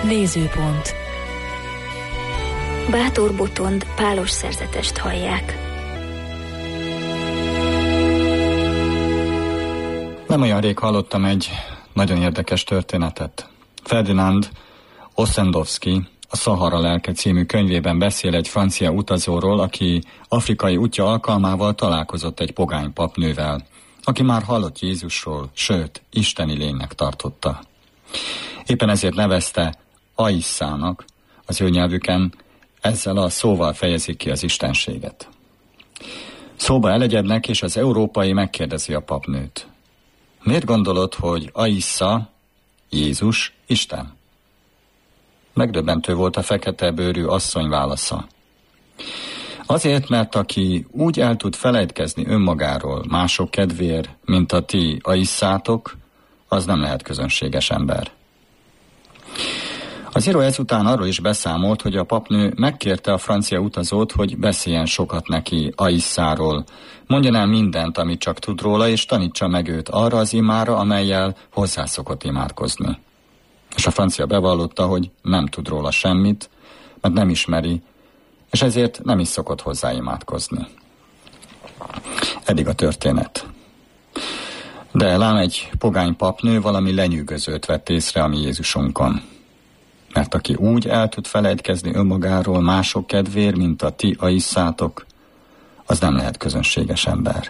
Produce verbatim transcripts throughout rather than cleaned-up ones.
Nézőpont. Bátor Botond pálos szerzetest hallják. Nem olyan rég hallottam egy nagyon érdekes történetet. Ferdinand Ossendowski a Szahara lelke című könyvében beszél egy francia utazóról, aki afrikai útja alkalmával találkozott egy pogány papnővel, aki már hallott Jézusról, sőt, isteni lénynek tartotta. Éppen ezért nevezte Aisszának, az ő nyelvüken ezzel a szóval fejezik ki az istenséget. Szóba elegyednek, és az európai megkérdezi a papnőt. Miért gondolod, hogy Aissza, Jézus, Isten? Megdöbbentő volt a fekete bőrű asszony válasza. Azért, mert aki úgy el tud felejtkezni önmagáról mások kedvéért, mint a ti Aisszátok, az nem lehet közönséges ember. Az író ezután arról is beszámolt, hogy a papnő megkérte a francia utazót, hogy beszéljen sokat neki Aisszáról, mondjon el mindent, amit csak tud róla, és tanítsa meg őt arra az imára, amellyel hozzászokott imádkozni. És a francia bevallotta, hogy nem tud róla semmit, mert nem ismeri, és ezért nem is szokott hozzá imádkozni. Eddig a történet. De lám egy pogány papnő valami lenyűgözőt vett észre a mi Jézusunkon. Mert aki úgy el tud felejtkezni önmagáról mások kedvéért, mint a ti Aisszátok, az nem lehet közönséges ember.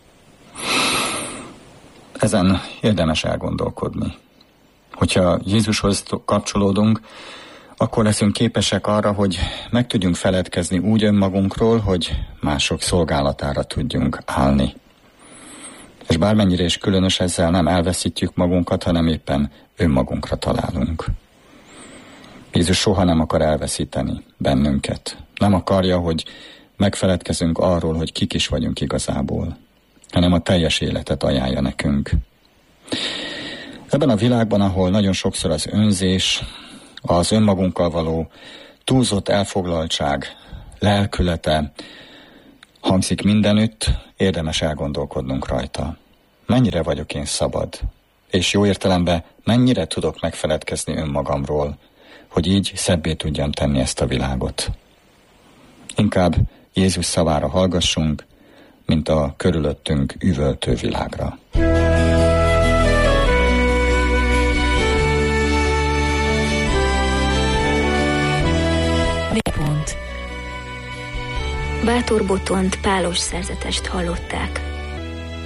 Ezen érdemes elgondolkodni. Hogyha Jézushoz kapcsolódunk, akkor leszünk képesek arra, hogy meg tudjunk feledkezni úgy önmagunkról, hogy mások szolgálatára tudjunk állni. És bármennyire is különös, ezzel nem elveszítjük magunkat, hanem éppen önmagunkra találunk. Jézus soha nem akar elveszíteni bennünket. Nem akarja, hogy megfeledkezünk arról, hogy kik is vagyunk igazából, hanem a teljes életet ajánlja nekünk. Ebben a világban, ahol nagyon sokszor az önzés, az önmagunkkal való túlzott elfoglaltság lelkülete hangzik mindenütt, érdemes elgondolkodnunk rajta. Mennyire vagyok én szabad, és jó értelemben mennyire tudok megfeledkezni önmagamról, hogy így szebbé tudjam tenni ezt a világot. Inkább Jézus szavára hallgassunk, mint a körülöttünk üvöltő világra. Bátor Botond pálos szerzetest hallották.